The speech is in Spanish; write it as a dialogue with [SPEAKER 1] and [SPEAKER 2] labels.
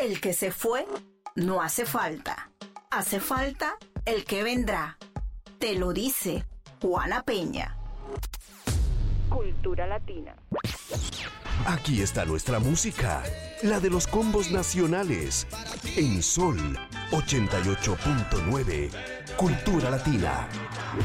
[SPEAKER 1] El que se fue no hace falta. Hace falta el que vendrá. Te lo dice Juana Peña.
[SPEAKER 2] Cultura Latina.
[SPEAKER 3] Aquí está nuestra música, la de los combos nacionales. En Sol 88.9, Cultura Latina.